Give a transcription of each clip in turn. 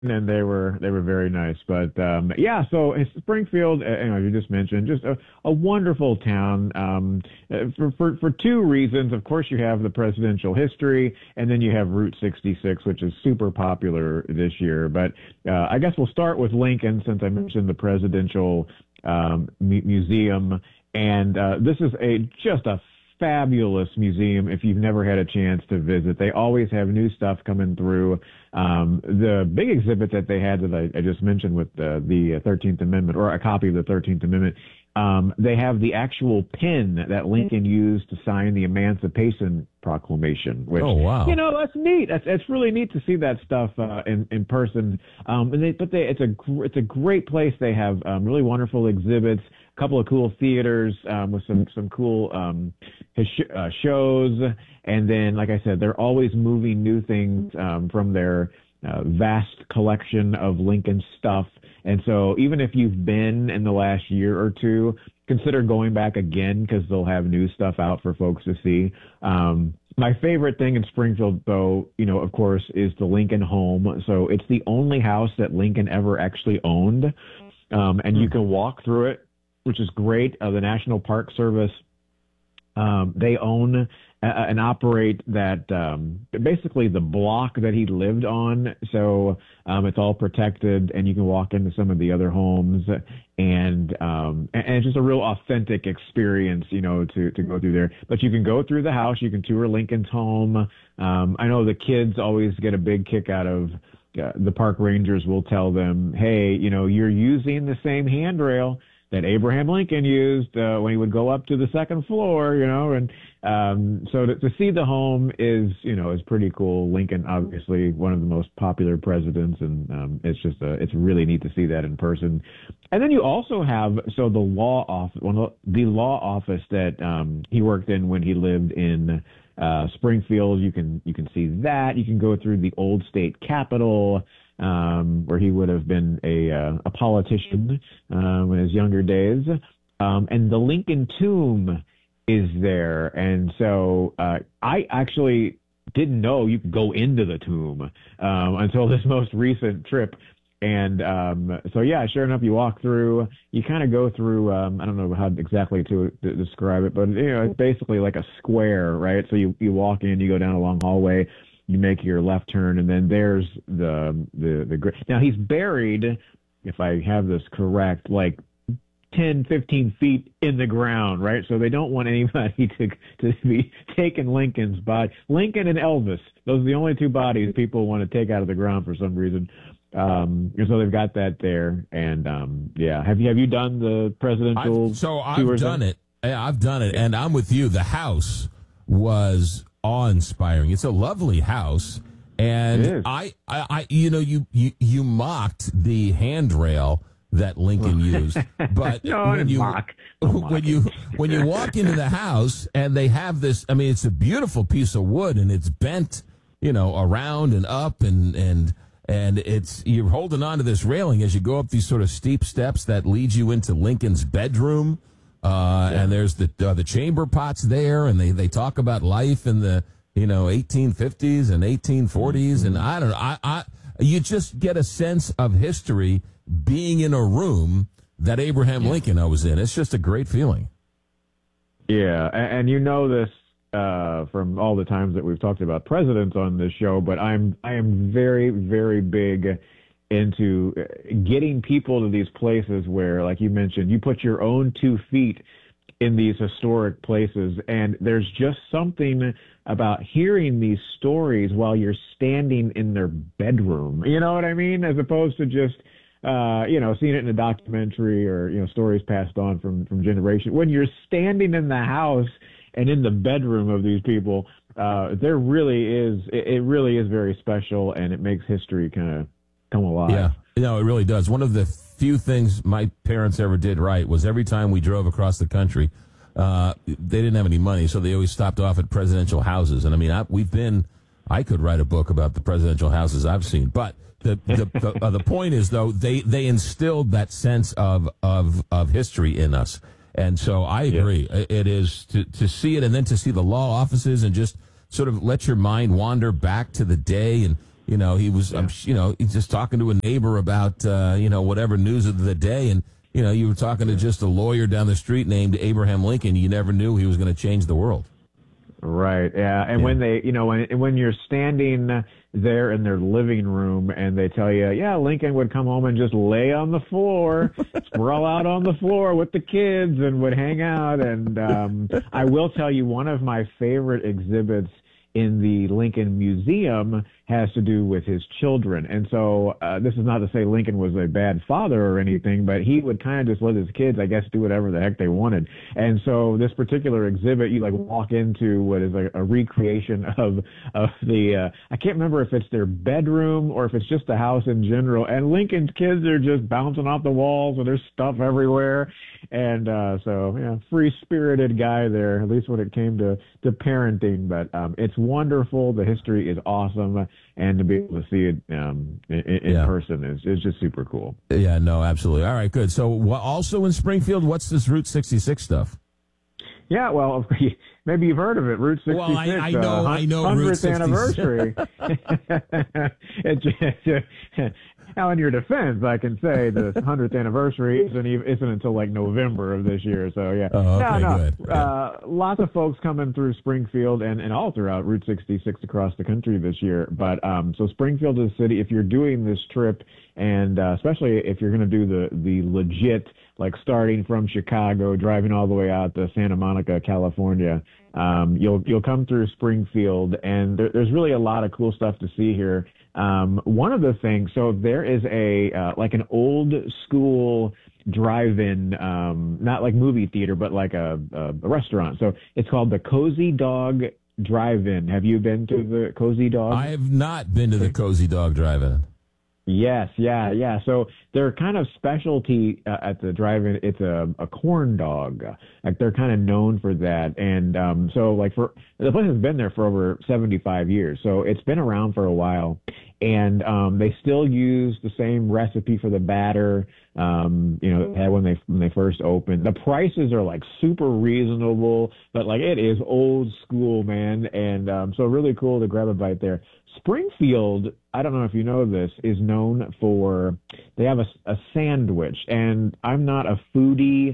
and they were very nice. But yeah, so it's Springfield, you just mentioned, just a wonderful town for two reasons. Of course, you have the presidential history, and then you have Route 66, which is super popular this year. But I guess we'll start with Lincoln, since I mentioned the presidential museum, and this is just a fabulous museum if you've never had a chance to visit. They always have new stuff coming through. The big exhibit that they had that I just mentioned with the 13th Amendment, or a copy of the 13th Amendment, they have the actual pen that Lincoln used to sign the Emancipation Proclamation, which, oh, wow. That's neat. That's really neat to see that stuff in person. It's a great place. They have really wonderful exhibits, a couple of cool theaters with some cool shows, and then, like I said, they're always moving new things from their vast collection of Lincoln stuff. And so even if you've been in the last year or two, consider going back again, because they'll have new stuff out for folks to see. My favorite thing in Springfield, though, of course, is the Lincoln home. So it's the only house that Lincoln ever actually owned. And you can walk through it, which is great. The National Park Service, they own and operate that, basically the block that he lived on. So it's all protected, and you can walk into some of the other homes, and it's just a real authentic experience, to go through there. But you can go through the house, you can tour Lincoln's home. I know the kids always get a big kick out of the park rangers will tell them, hey, you're using the same handrail that Abraham Lincoln used when he would go up to the second floor, and so to see the home is pretty cool. Lincoln, obviously one of the most popular presidents, and it's really neat to see that in person. And then you also have the law office that he worked in when he lived in Springfield. You can see that. You can go through the old state capitol, where he would have been a politician in his younger days. And the Lincoln tomb is there. And so I actually didn't know you could go into the tomb until this most recent trip. And so, yeah, sure enough, you walk through, you kind of go through, I don't know how exactly to describe it, but, it's basically like a square, right? So you walk in, you go down a long hallway, you make your left turn, and then there's the now he's buried, if I have this correct, like 10, 15 feet in the ground, right? So they don't want anybody to be taking Lincoln's body. Lincoln and Elvis, those are the only two bodies people want to take out of the ground for some reason. And so they've got that there. And yeah, have you done the presidential I've done it. I've done it, and I'm with you. The house was awe-inspiring. It's a lovely house, and you mocked the handrail that Lincoln used, but when you walk into the house and they have this, I mean, it's a beautiful piece of wood, and it's bent, around and up, and it's, you're holding on to this railing as you go up these sort of steep steps that lead you into Lincoln's bedroom. And there's the chamber pots there, and they talk about life in the 1850s and 1840s, and I don't know. You just get a sense of history being in a room that Abraham Lincoln was in. It's just a great feeling. Yeah, and this from all the times that we've talked about presidents on this show, but I am very, very big into getting people to these places where, like you mentioned, you put your own 2 feet in these historic places, and there's just something about hearing these stories while you're standing in their bedroom. You know what I mean? As opposed to just, seeing it in a documentary or, stories passed on from generation. When you're standing in the house and in the bedroom of these people, it really is very special, and it makes history kind of come alive. Yeah, it really does. One of the few things my parents ever did right was every time we drove across the country, they didn't have any money, so they always stopped off at presidential houses. And I mean, I could write a book about the presidential houses I've seen. But the point is, though, they instilled that sense of history in us. And so I agree. Yeah. It is to see it, and then to see the law offices, and just sort of let your mind wander back to the day. And He was, he's just talking to a neighbor about, whatever news of the day. And, you were talking to just a lawyer down the street named Abraham Lincoln. You never knew he was going to change the world. Right. Yeah. And when they, when you're standing there in their living room and they tell you, yeah, Lincoln would come home and just lay on the floor, sprawl out on the floor with the kids and would hang out. And I will tell you, one of my favorite exhibits in the Lincoln Museum has to do with his children. And so this is not to say Lincoln was a bad father or anything, but he would kind of just let his kids, I guess, do whatever the heck they wanted. And so this particular exhibit, you like walk into what is a recreation of the, I can't remember if it's their bedroom or if it's just the house in general. And Lincoln's kids are just bouncing off the walls and there's stuff everywhere. And free-spirited guy there, at least when it came to parenting. But it's wonderful. The history is awesome. And to be able to see it in person is just super cool. Yeah, no, absolutely. All right, good. So also in Springfield, what's this Route 66 stuff? Yeah, well, maybe you've heard of it, Route 66. Well, I know 100th anniversary. Now, in your defense, I can say the 100th anniversary isn't until like November of this year. So, yeah. Oh, okay, good. Lots of folks coming through Springfield and all throughout Route 66 across the country this year. But so Springfield is a city, if you're doing this trip, and especially if you're going to do the legit, like starting from Chicago, driving all the way out to Santa Monica, California, you'll come through Springfield, and there's really a lot of cool stuff to see here. One of the things, so there is like an old school drive-in, not like movie theater, but like a restaurant. So it's called the Cozy Dog Drive-In. Have you been to the Cozy Dog? I have not been to the Cozy Dog Drive-In. Yes, yeah. So they're kind of specialty at the drive-in. It's a corn dog. Like they're kind of known for that. And so like the place has been there for over 75 years. So it's been around for a while. And they still use the same recipe for the batter, when they first opened. The prices are like super reasonable, but like it is old school, man. And so really cool to grab a bite there. Springfield, I don't know if you know this, is known for, they have a sandwich, and I'm not a foodie,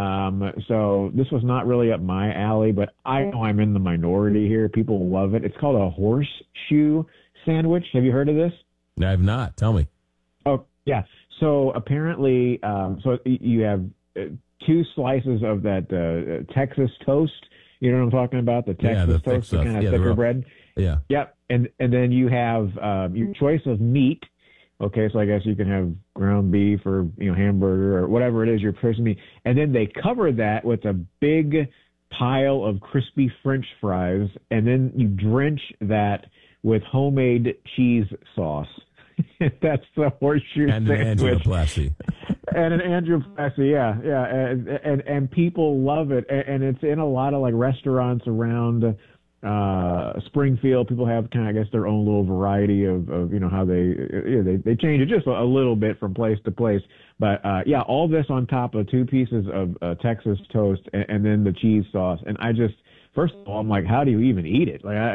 so this was not really up my alley, but I know I'm in the minority here. People love it. It's called a horseshoe sandwich. Have you heard of this? I have not. Tell me. Oh, yeah. So apparently, so you have two slices of that Texas toast. You know what I'm talking about? The Texas toast, the kind of thicker bread. Yeah. Yep. And then you have your choice of meat. Okay, so I guess you can have ground beef or hamburger or whatever it is your choice of meat. And then they cover that with a big pile of crispy French fries, and then you drench that with homemade cheese sauce. That's the horseshoe and sandwich. An angioplasty. And an angioplasty, yeah. And people love it. And it's in a lot of like restaurants around Springfield. People have kind of, I guess, their own little variety of how they change it just a little bit from place to place. But all this on top of two pieces of Texas toast and then the cheese sauce. And I just, first of all, I'm like, how do you even eat it? Like,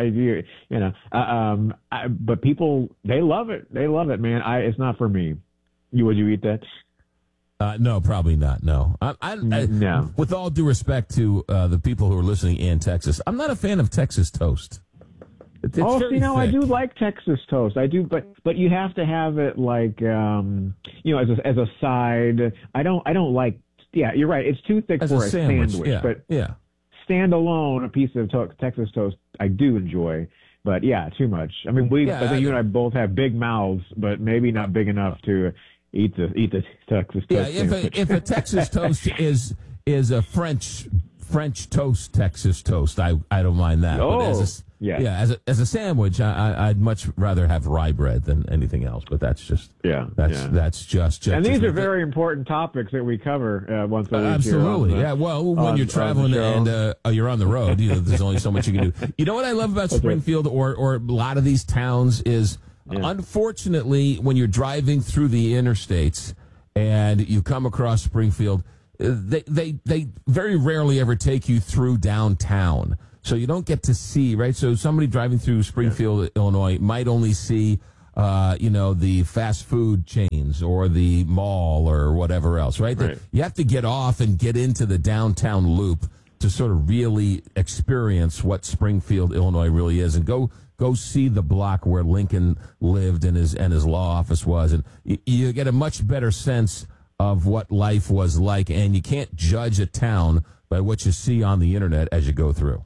but people, they love it. They love it, man. It's not for me. Would you eat that? No, probably not. No. No. With all due respect to the people who are listening in Texas, I'm not a fan of Texas toast. It's I do like Texas toast. I do, but you have to have it like, as a side. I don't like. Yeah, you're right. It's too thick for a sandwich. Yeah, but yeah. Standalone, a piece of Texas toast, I do enjoy. But yeah, too much. I mean, I think you and I both have big mouths, but maybe not big enough to eat the Texas toast. Yeah, if a Texas toast is a French toast, Texas toast, I don't mind that. Oh, but as a sandwich, I'd much rather have rye bread than anything else. But that's just that's just. And these are very important topics that we cover once a week. Absolutely, Well, when you're traveling and you're on the road, there's only so much you can do. You know what I love about Springfield or a lot of these towns is. Yeah. Unfortunately, when you're driving through the interstates and you come across Springfield, they very rarely ever take you through downtown. So you don't get to see, right? So somebody driving through Springfield, Illinois might only see the fast food chains or the mall or whatever else, right? Right. You have to get off and get into the downtown loop to sort of really experience what Springfield, Illinois really is, and go see the block where Lincoln lived and his law office was, and you get a much better sense of what life was like, and you can't judge a town by what you see on the internet as you go through.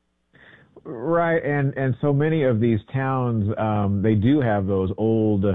Right, and so many of these towns, they do have those old,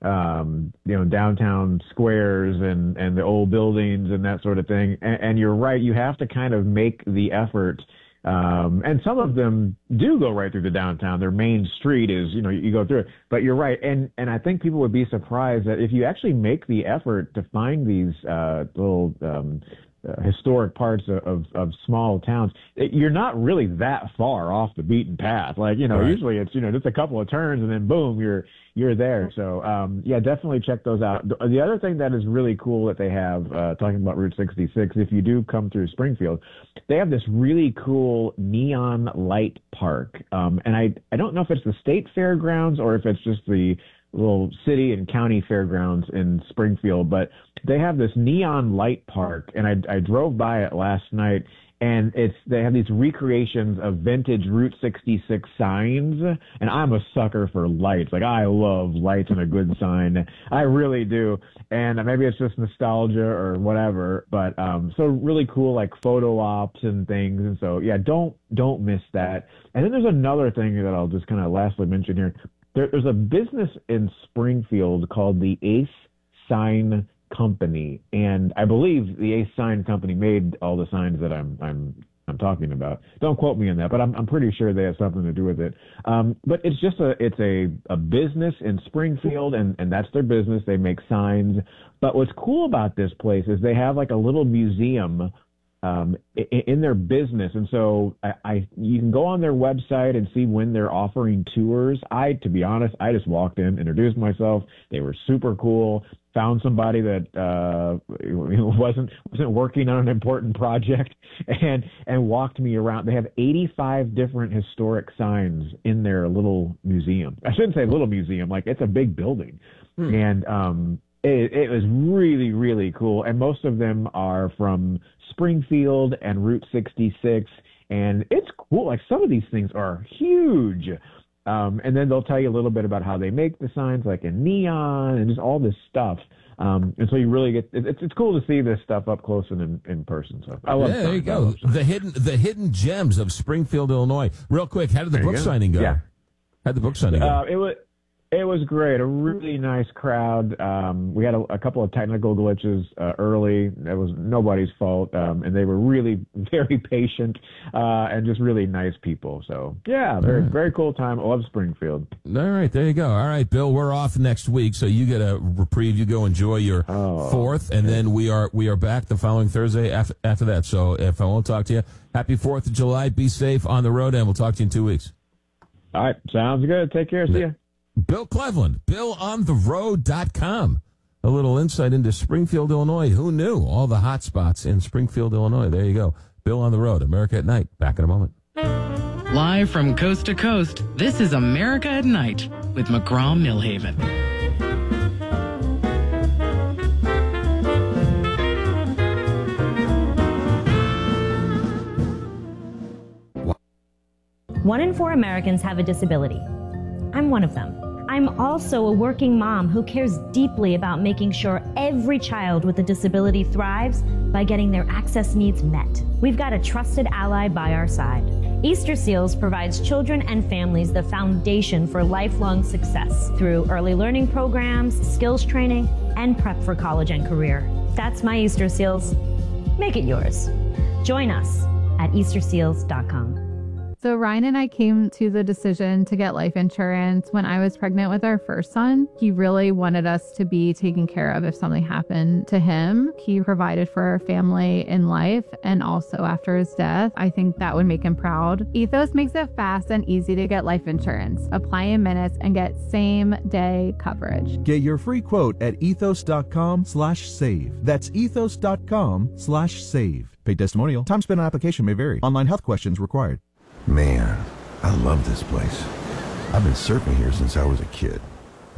downtown squares and the old buildings and that sort of thing. And you're right, you have to kind of make the effort. And some of them do go right through the downtown. Their main street is, you go through it. But you're right, and I think people would be surprised that if you actually make the effort to find these little historic parts of small towns, you're not really that far off the beaten path. Like, Right. Usually it's, just a couple of turns and then boom, you're there. So, definitely check those out. The other thing that is really cool that they have, talking about Route 66, if you do come through Springfield, they have this really cool neon light park. And I don't know if it's the state fairgrounds or if it's just the little city and county fairgrounds in Springfield, but they have this neon light park, and I drove by it last night, and they have these recreations of vintage Route 66 signs, and I'm a sucker for lights. Like, I love lights and a good sign. I really do. And maybe it's just nostalgia or whatever, but so really cool, like photo ops and things. And so, yeah, don't miss that. And then there's another thing that I'll just kind of lastly mention here. There's a business in Springfield called the Ace Sign Company, and I believe the Ace Sign Company made all the signs that I'm talking about. Don't quote me on that, but I'm pretty sure they have something to do with it. But it's just a business in Springfield, and that's their business. They make signs. But what's cool about this place is they have like a little museum in their business. And so you can go on their website and see when they're offering tours. To be honest, I just walked in, introduced myself. They were super cool. Found somebody that wasn't working on an important project and walked me around. They have 85 different historic signs in their little museum. I shouldn't say little museum, like it's a big building. And it was really, really cool. And most of them are from Springfield and Route 66. And it's cool. Like, some of these things are huge. And then they'll tell you a little bit about how they make the signs, like in neon and just all this stuff. And so you really it's cool to see this stuff up close and in person. So I love there you go. The hidden gems of Springfield, Illinois. Real quick, how did the book signing go? Yeah. How'd the book signing go? It was great. A really nice crowd. We had a couple of technical glitches early. It was nobody's fault, and they were really very patient and just really nice people. So yeah, very cool time. I love Springfield. All right, there you go. All right, Bill, we're off next week, so you get a reprieve. You go enjoy your 4th, and then we are back the following Thursday after that. So if I won't talk to you, happy 4th of July. Be safe on the road, and we'll talk to you in 2 weeks. All right, sounds good. Take care. See ya. Bill Cleveland, BillOnTheRoad.com. A little insight into Springfield, Illinois. Who knew? All the hot spots in Springfield, Illinois. There you go. Bill on the Road, America at Night. Back in a moment. Live from coast to coast, this is America at Night with McGraw-Millhaven. One in 4 Americans have a disability. I'm one of them. I'm also a working mom who cares deeply about making sure every child with a disability thrives by getting their access needs met. We've got a trusted ally by our side. Easter Seals provides children and families the foundation for lifelong success through early learning programs, skills training, and prep for college and career. That's my Easter Seals. Make it yours. Join us at easterseals.com. So Ryan and I came to the decision to get life insurance when I was pregnant with our first son. He really wanted us to be taken care of if something happened to him. He provided for our family in life and also after his death. I think that would make him proud. Ethos makes it fast and easy to get life insurance. Apply in minutes and get same-day coverage. Get your free quote at ethos.com/save. That's ethos.com/save. Paid testimonial. Time spent on application may vary. Online health questions required. Man, I love this place. I've been surfing here since I was a kid.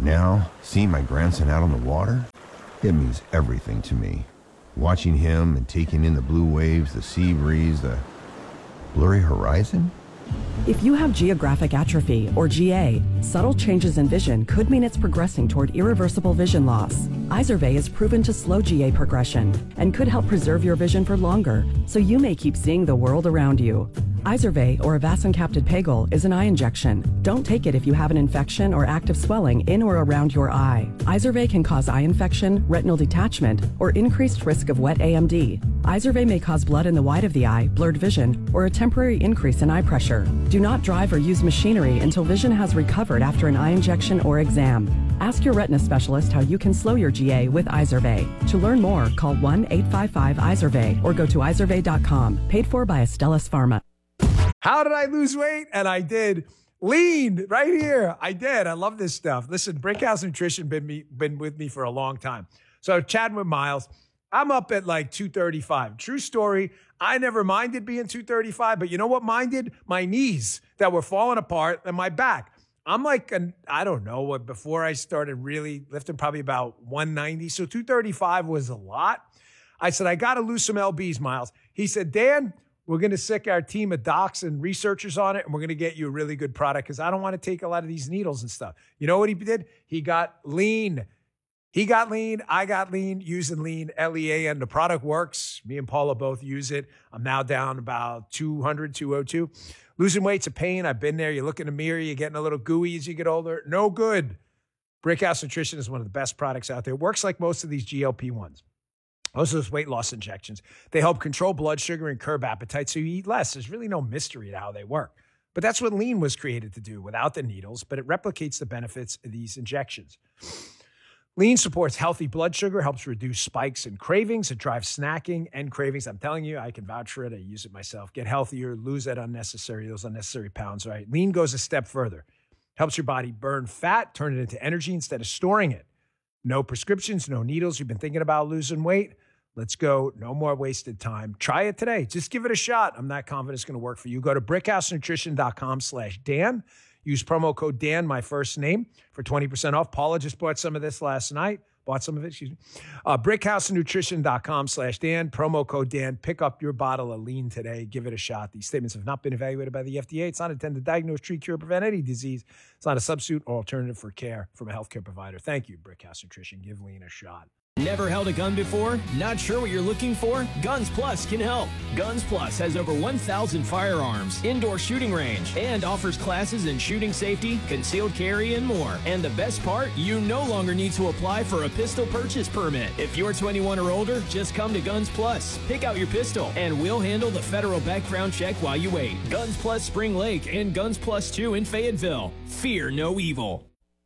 Now, seeing my grandson out on the water, it means everything to me. Watching him and taking in the blue waves, the sea breeze, the blurry horizon. If you have geographic atrophy, or GA, subtle changes in vision could mean it's progressing toward irreversible vision loss. Izervay is proven to slow GA progression and could help preserve your vision for longer, so you may keep seeing the world around you. Izervay, or avacincaptad pegol, is an eye injection. Don't take it if you have an infection or active swelling in or around your eye. Izervay can cause eye infection, retinal detachment, or increased risk of wet AMD. Izervay may cause blood in the white of the eye, blurred vision, or a temporary increase in eye pressure. Do not drive or use machinery until vision has recovered after an eye injection or exam. Ask your retina specialist how you can slow your GA with Izervay. To learn more, call 1-855-IZERVAY or go to izervay.com. Paid for by Astellas Pharma. How did I lose weight? And I did. Lean right here. I did. I love this stuff. Listen, Brickhouse Nutrition been with me for a long time. So chatting with Miles, I'm up at like 235. True story. I never minded being 235, but you know what minded? My knees that were falling apart and my back. I'm like, I don't know what, before I started really lifting, probably about 190. So 235 was a lot. I said, I got to lose some LBs, Miles. He said, Dan, we're going to sick our team of docs and researchers on it, and we're going to get you a really good product because I don't want to take a lot of these needles and stuff. You know what he did? He got lean. He got lean. I got lean using lean, L-E-A-N. The product works. Me and Paula both use it. I'm now down about 200, 202. Losing weight's a pain. I've been there. You look in the mirror, you're getting a little gooey as you get older. No good. Brickhouse Nutrition is one of the best products out there. It works like most of these GLP-1s. Most of those weight loss injections. They help control blood sugar and curb appetite so you eat less. There's really no mystery to how they work. But that's what lean was created to do without the needles, but it replicates the benefits of these injections. Lean supports healthy blood sugar, helps reduce spikes and cravings. It drives snacking and cravings. I'm telling you, I can vouch for it. I use it myself. Get healthier, lose those unnecessary pounds, right? Lean goes a step further. Helps your body burn fat, turn it into energy instead of storing it. No prescriptions, no needles. You've been thinking about losing weight? Let's go. No more wasted time. Try it today. Just give it a shot. I'm not confident it's going to work for you. Go to brickhousenutrition.com/Dan. Use promo code Dan, my first name, for 20% off. Paula just bought some of this last night. Brickhousenutrition.com/Dan. Promo code Dan. Pick up your bottle of lean today. Give it a shot. These statements have not been evaluated by the FDA. It's not intended to diagnose, treat, cure, or prevent any disease. It's not a substitute or alternative for care from a healthcare provider. Thank you, Brickhouse Nutrition. Give lean a shot. Never held a gun before? Not sure what you're looking for? Guns Plus can help. Guns Plus has over 1,000 firearms, indoor shooting range, and offers classes in shooting safety, concealed carry, and more. And the best part? You no longer need to apply for a pistol purchase permit. If you're 21 or older, just come to Guns Plus. Pick out your pistol, and we'll handle the federal background check while you wait. Guns Plus Spring Lake and Guns Plus 2 in Fayetteville. Fear no evil.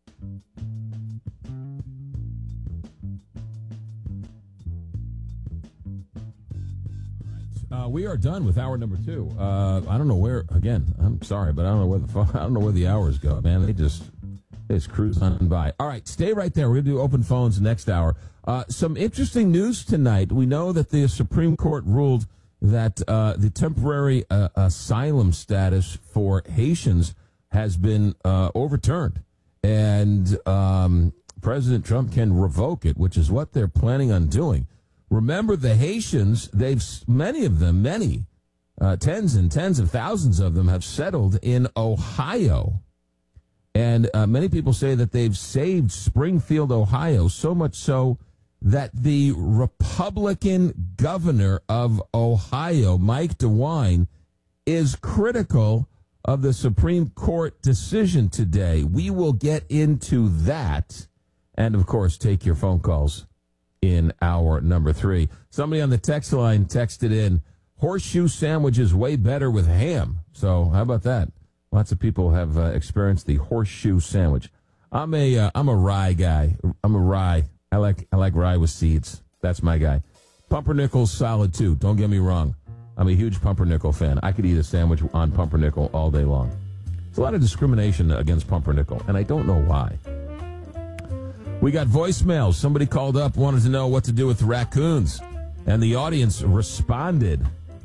We are done with hour number 2. I don't know where. Again, I'm sorry, but I don't know where the hours go, man. They just cruise on by. All right, stay right there. We're gonna do open phones next hour. Some interesting news tonight. We know that the Supreme Court ruled that the temporary asylum status for Haitians has been overturned, and President Trump can revoke it, which is what they're planning on doing. Remember, the Haitians, many of them, tens and tens of thousands of them have settled in Ohio. And many people say that they've saved Springfield, Ohio, so much so that the Republican governor of Ohio, Mike DeWine, is critical of the Supreme Court decision today. We will get into that and, of course, take your phone calls in hour number 3. Somebody on the text line texted in, horseshoe sandwich is way better with ham. So how about that? Lots of people have experienced the horseshoe sandwich. I'm a rye guy. I'm a rye. I like rye with seeds. That's my guy. Pumpernickel's solid too. Don't get me wrong. I'm a huge pumpernickel fan. I could eat a sandwich on pumpernickel all day long. There's a lot of discrimination against pumpernickel, and I don't know why. We got voicemails. Somebody called up, wanted to know what to do with the raccoons, and the audience responded.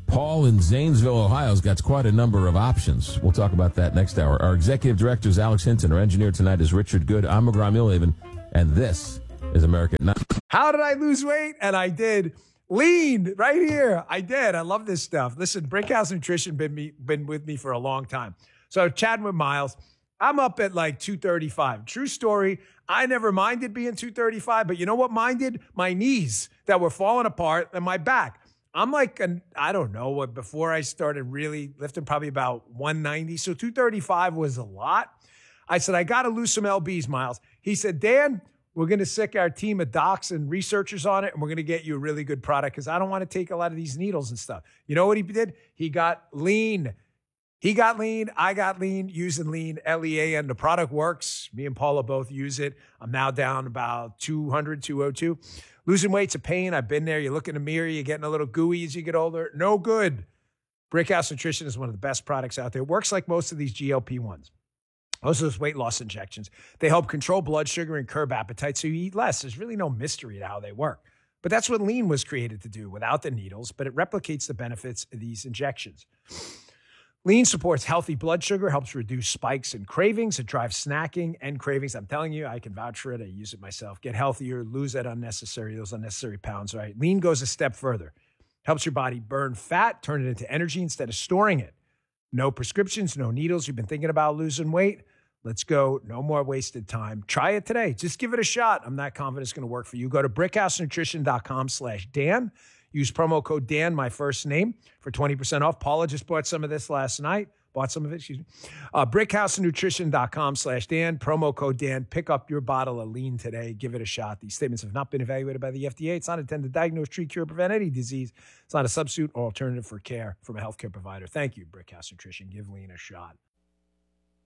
Paul in Zanesville, Ohio, has got quite a number of options. We'll talk about that next hour. Our executive director is Alex Hinton. Our engineer tonight is Richard Good. I'm McGraw Millhaven, and this is America at Night. How did I lose weight? And I did. Lean right here. I did. I love this stuff. Listen, Brickhouse Nutrition been with me for a long time. So chatting with Miles, I'm up at like 235. True story. I never minded being 235, but you know what minded? My knees that were falling apart and my back. I'm like, I don't know what, before I started really lifting, probably about 190. So 235 was a lot. I said, I got to lose some LBs, Miles. He said, Dan, we're going to sick our team of docs and researchers on it, and we're going to get you a really good product because I don't want to take a lot of these needles and stuff. You know what he did? He got lean. He got lean. I got lean using lean, LEAN. The product works. Me and Paula both use it. I'm now down about 200, 202. Losing weight's a pain. I've been there. You look in the mirror, you're getting a little gooey as you get older. No good. Brickhouse Nutrition is one of the best products out there. It works like most of these GLP-1s. Most of those weight loss injections. They help control blood sugar and curb appetite so you eat less. There's really no mystery to how they work. But that's what lean was created to do without the needles, but it replicates the benefits of these injections. Lean supports healthy blood sugar, helps reduce spikes and cravings. It drives snacking and cravings. I'm telling you, I can vouch for it. I use it myself. Get healthier, lose those unnecessary pounds, right? Lean goes a step further. Helps your body burn fat, turn it into energy instead of storing it. No prescriptions, no needles. You've been thinking about losing weight? Let's go. No more wasted time. Try it today. Just give it a shot. I'm not confident it's going to work for you. Go to brickhousenutrition.com/Dan. Use promo code Dan, my first name, for 20% off. Paula just bought some of this last night. Brickhousenutrition.com/Dan. Promo code Dan. Pick up your bottle of lean today. Give it a shot. These statements have not been evaluated by the FDA. It's not intended to diagnose, treat, cure, prevent any disease. It's not a substitute or alternative for care from a healthcare provider. Thank you, Brickhouse Nutrition. Give lean a shot.